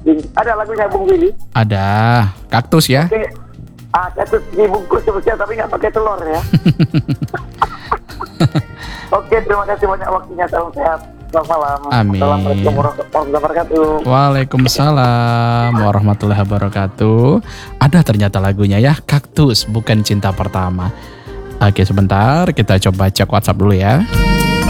Ada lagunya Bung Willy? Ada. Kaktus ya? Oke. Kaktus dibungkus sebetulnya tapi nggak pakai telur ya. Oke, terima kasih banyak waktunya. Salam sehat. Selamat malam. Amin. Assalamualaikum warahmatullahi wabarakatuh. Waalaikumsalam warahmatullahi wabarakatuh. Ada ternyata lagunya ya, Kaktus bukan cinta pertama. Oke, sebentar kita coba cek WhatsApp dulu ya.